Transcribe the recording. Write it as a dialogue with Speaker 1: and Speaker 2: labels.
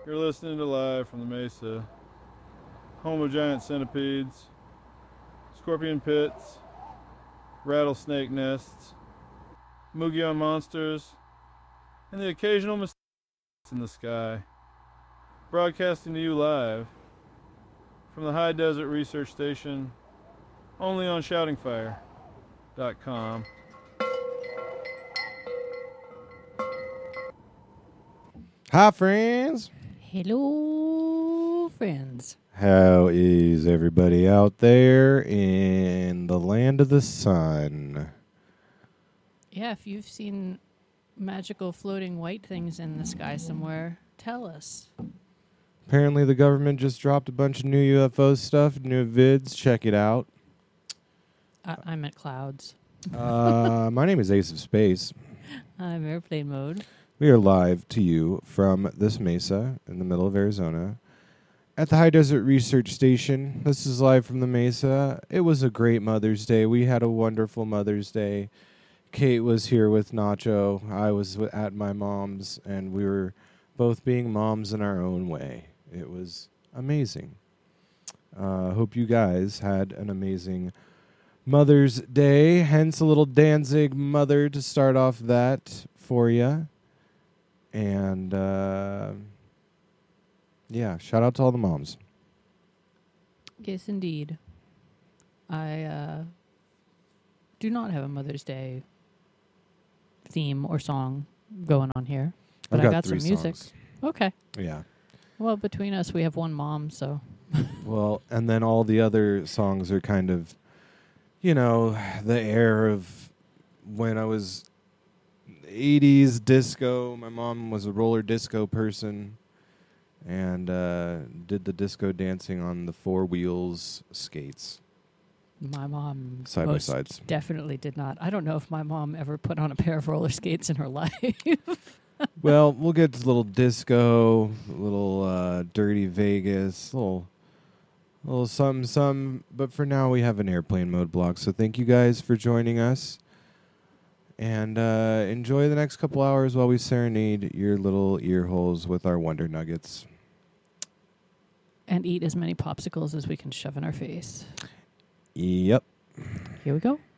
Speaker 1: You're listening to Live from the Mesa, home of giant centipedes, scorpion pits, rattlesnake nests, Mugion monsters, and the occasional mistakes in the sky. Broadcasting to you live from the High Desert Research Station, only on shoutingfire.com.
Speaker 2: Hi, friends.
Speaker 3: Hello, friends.
Speaker 2: How is everybody out there in the land of the sun?
Speaker 3: Yeah, if you've seen magical floating white things in the sky somewhere, tell us.
Speaker 2: Apparently, the government just dropped a bunch of new UFO stuff, new vids. Check it out.
Speaker 3: I'm at clouds.
Speaker 2: My name is Ace of Space.
Speaker 3: I'm airplane mode.
Speaker 2: We are live to you from this mesa in the middle of Arizona at the High Desert Research Station. This is live from the mesa. It was a great Mother's Day. We had a wonderful Mother's Day. Kate was here with Nacho. I was at my mom's, and we were both being moms in our own way. It was amazing. Hope you guys had an amazing Mother's Day. Hence a little Danzig Mother to start off that for you. And, yeah, shout out to all the moms.
Speaker 3: Yes, indeed. I do not have a Mother's Day theme or song going on here. But I got some music.
Speaker 2: Songs.
Speaker 3: Okay.
Speaker 2: Yeah.
Speaker 3: Well, between us, we have one mom, so.
Speaker 2: Well, and then all the other songs are kind of, you know, the air of when I was 80s disco. My mom was a roller disco person and did the disco dancing on the four wheels skates.
Speaker 3: My mom
Speaker 2: Side by sides.
Speaker 3: Definitely did not. I don't know if my mom ever put on a pair of roller skates in her life.
Speaker 2: Well, we'll get to a little disco, a little dirty Vegas, a little something. But for now, we have an airplane mode block. So thank you guys for joining us. And enjoy the next couple hours while we serenade your little ear holes with our Wonder Nuggets.
Speaker 3: And eat as many popsicles as we can shove in our face.
Speaker 2: Yep.
Speaker 3: Here we go.